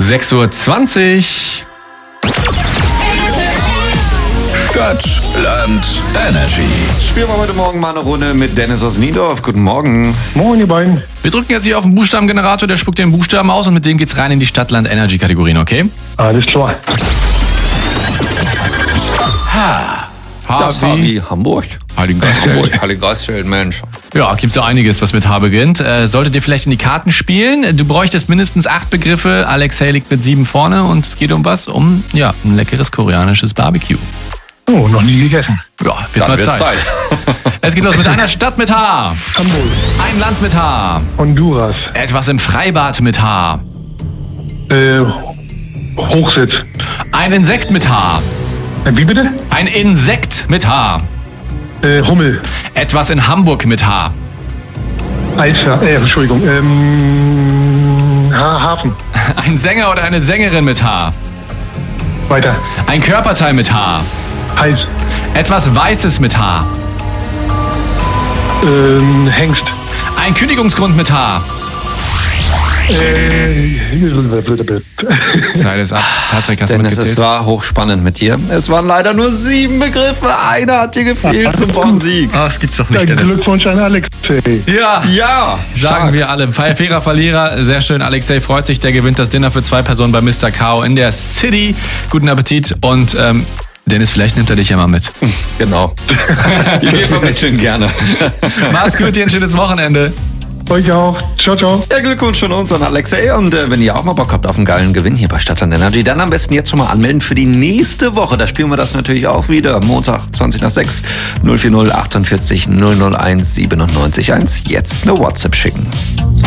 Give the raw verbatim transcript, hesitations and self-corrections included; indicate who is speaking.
Speaker 1: sechs Uhr zwanzig.
Speaker 2: Stadt, Land, Energy.
Speaker 3: Spielen wir heute Morgen mal eine Runde mit Dennis aus Niendorf. Guten Morgen.
Speaker 4: Moin, ihr beiden.
Speaker 1: Wir drücken jetzt hier auf den Buchstabengenerator, der spuckt den Buchstaben aus und mit dem geht's rein in die Stadt-Land-Energy-Kategorien, okay?
Speaker 4: Alles klar.
Speaker 2: H.
Speaker 1: H
Speaker 2: Das
Speaker 1: wie
Speaker 2: H wie Hamburg.
Speaker 1: Heiligengeistfeld.
Speaker 2: Heiligengeistfeld, Mensch.
Speaker 1: Ja, gibt's ja einiges, was mit H beginnt. Äh, solltet ihr vielleicht in die Karten spielen? Du bräuchtest mindestens acht Begriffe. Alexei liegt mit sieben vorne und es geht um was? Um, ja, ein leckeres koreanisches Barbecue.
Speaker 4: Oh, noch nie gegessen.
Speaker 1: Ja, wird
Speaker 2: Dann
Speaker 1: mal
Speaker 2: wird
Speaker 1: Zeit.
Speaker 2: Zeit.
Speaker 1: Es geht los mit einer Stadt mit H.
Speaker 4: Hamburg.
Speaker 1: Ein Land mit H.
Speaker 4: Honduras.
Speaker 1: Etwas im Freibad mit H.
Speaker 4: Äh, Hochsitz.
Speaker 1: Ein Insekt mit H.
Speaker 4: Äh, wie bitte?
Speaker 1: Ein Insekt mit H.
Speaker 4: Äh, Hummel.
Speaker 1: Etwas in Hamburg mit H.
Speaker 4: Eisver. Äh, Entschuldigung. Ähm, ha Hafen.
Speaker 1: Ein Sänger oder eine Sängerin mit H.
Speaker 4: Weiter.
Speaker 1: Ein Körperteil mit H.
Speaker 4: Hals.
Speaker 1: Etwas Weißes mit H.
Speaker 4: Ähm, Hengst.
Speaker 1: Ein Kündigungsgrund mit H.
Speaker 4: Äh,
Speaker 1: Zeit ist ab. Patrick, hast du
Speaker 2: Dennis, es
Speaker 1: mitgezählt?
Speaker 2: war hochspannend mit dir. Es waren leider nur sieben Begriffe. Einer hat dir gefehlt zum Wochensieg.
Speaker 1: Oh, das gibt's doch nicht, Dennis.
Speaker 4: Glückwunsch an Alexei.
Speaker 1: Ja,
Speaker 2: Ja,
Speaker 1: sagen
Speaker 2: stark.
Speaker 1: wir alle. Fairer Verlierer, sehr schön. Alexei freut sich, der gewinnt das Dinner für zwei Personen bei Mister Kao in der City. Guten Appetit und ähm, Dennis, vielleicht nimmt er dich ja mal mit.
Speaker 2: Genau. Wir vermitteln gerne.
Speaker 1: Mach's gut, dir ein schönes Wochenende.
Speaker 4: Euch auch. Ciao, ciao.
Speaker 2: Ja, Glückwunsch von uns an Alexei. Und äh, wenn ihr auch mal Bock habt auf einen geilen Gewinn hier bei Stadtland Energy, dann am besten jetzt schon mal anmelden für die nächste Woche. Da spielen wir das natürlich auch wieder. Montag, zwanzig nach sechs, null vier null achtundvierzig null null eins siebenundneunzig eins. Jetzt eine WhatsApp schicken.